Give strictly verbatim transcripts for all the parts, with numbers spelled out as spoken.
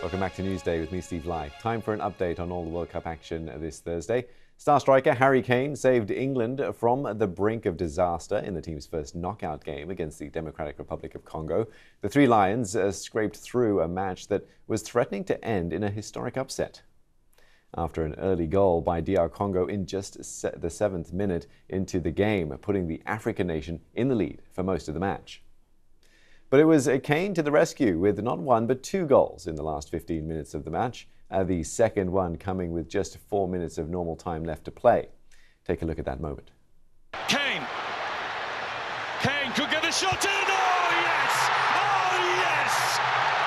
Welcome back to Newsday with me, Steve Lai. Time for an update on all the World Cup action this Thursday. Star striker Harry Kane saved England from the brink of disaster in the team's first knockout game against the Democratic Republic of Congo. The Three Lions uh, scraped through a match that was threatening to end in a historic upset. After an early goal by D R Congo in just se the seventh minute into the game, putting the African nation in the lead for most of the match. But it was Kane to the rescue with not one but two goals in the last fifteen minutes of the match, uh, the second one coming with just four minutes of normal time left to play. Take a look at that moment. Kane. Kane could get the shot in. Oh, yes! Oh, yes!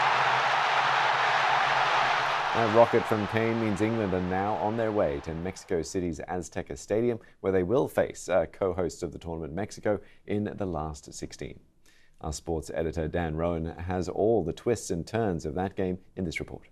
A rocket from Kane means England are now on their way to Mexico City's Azteca Stadium, where they will face uh, co-hosts of the tournament, Mexico, in the last sixteen. Our sports editor Dan Rowan has all the twists and turns of that game in this report.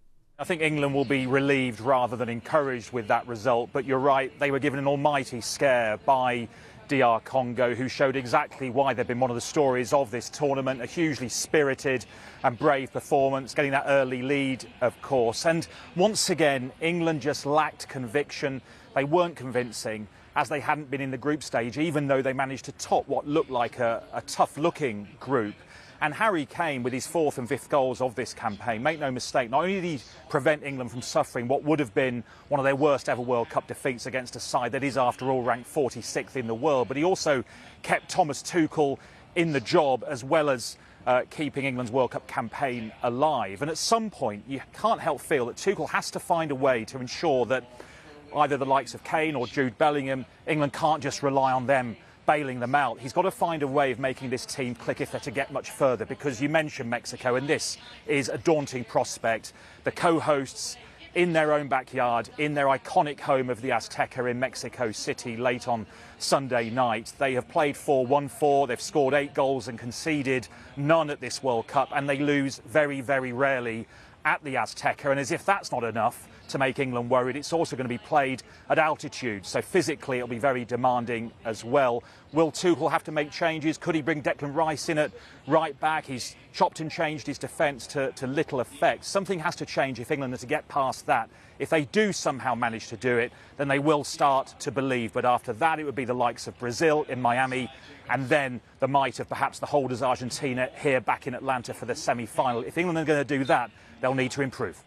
I think England will be relieved rather than encouraged with that result, but you're right, they were given an almighty scare by D R Congo, who showed exactly why they've been one of the stories of this tournament. A hugely spirited and brave performance, getting that early lead, of course. And once again, England just lacked conviction. They weren't convincing, as they hadn't been in the group stage, even though they managed to top what looked like a, a tough-looking group. And Harry Kane, with his fourth and fifth goals of this campaign, make no mistake, not only did he prevent England from suffering what would have been one of their worst ever World Cup defeats against a side that is, after all, ranked forty-sixth in the world, but he also kept Thomas Tuchel in the job, as well as uh, keeping England's World Cup campaign alive. And at some point, you can't help feel that Tuchel has to find a way to ensure that either the likes of Kane or Jude Bellingham, England can't just rely on them bailing them out. He's got to find a way of making this team click if they're to get much further, because you mentioned Mexico, and this is a daunting prospect. The co-hosts in their own backyard, in their iconic home of the Azteca in Mexico City late on Sunday night. They have played four one four, they've scored eight goals and conceded none at this World Cup, and they lose very, very rarely at the Azteca. And as if that's not enough to make England worried, it's also going to be played at altitude, so physically it'll be very demanding as well. Will Tuchel have to make changes? Could he bring Declan Rice in at right back? He's chopped and changed his defence to, to little effect. Something has to change if England are to get past that. If they do somehow manage to do it, then they will start to believe. But after that, it would be the likes of Brazil in Miami, and then the might of perhaps the holders Argentina here back in Atlanta for the semi-final. If England are going to do that, they'll need to improve.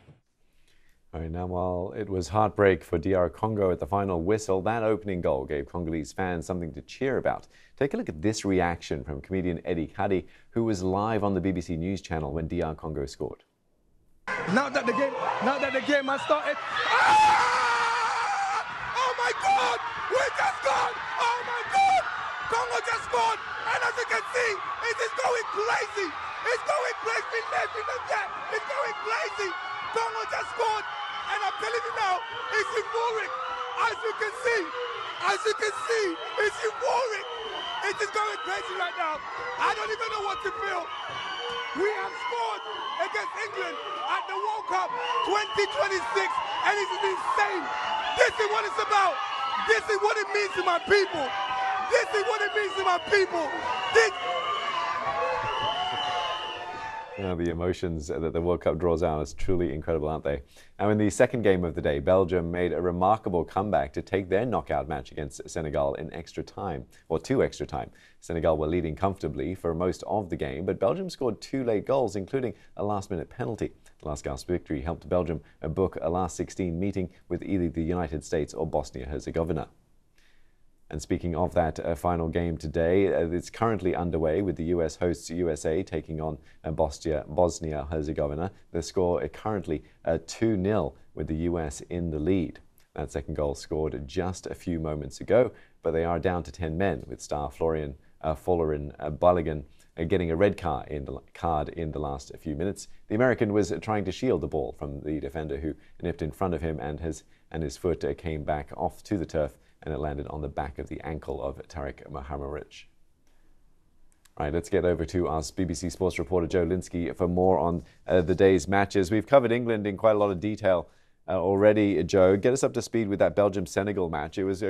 All right, now, while it was heartbreak for D R Congo at the final whistle, that opening goal gave Congolese fans something to cheer about. Take a look at this reaction from comedian Eddie Kadi, who was live on the B B C News channel when D R Congo scored. Now that the game, now that the game has started. Ah! Oh my God! We just scored! Oh my God! Congo just scored! And as you can see, it is going crazy! It's going crazy! It's going crazy! Congo just scored! And I'm telling you now, it's euphoric. As you can see, as you can see, it's euphoric. It is going crazy right now. I don't even know what to feel. We have scored against England at the World Cup twenty twenty-six, and it is insane. This is what it's about. This is what it means to my people. This is what it means to my people. This You know, the emotions that the World Cup draws out is truly incredible, aren't they? Now, in the second game of the day, Belgium made a remarkable comeback to take their knockout match against Senegal in extra time, or two extra time. Senegal were leading comfortably for most of the game, but Belgium scored two late goals, including a last-minute penalty. The last gasp victory helped Belgium book a last sixteen meeting with either the United States or Bosnia-Herzegovina. And speaking of that uh, final game today, uh, it's currently underway with the U S hosts U S A taking on uh, Bosnia-Herzegovina. The score is currently uh, two nil with the U S in the lead. That second goal scored just a few moments ago, but they are down to ten men with star Florian uh, Folarin uh, Balogun uh, getting a red card in, the, card in the last few minutes. The American was trying to shield the ball from the defender, who nipped in front of him, and his, and his foot uh, came back off to the turf, and it landed on the back of the ankle of Tarek Mahamaric. All right, let's get over to our B B C Sports reporter Joe Linsky for more on uh, the day's matches. We've covered England in quite a lot of detail uh, already, Joe. Get us up to speed with that Belgium-Senegal match. It was a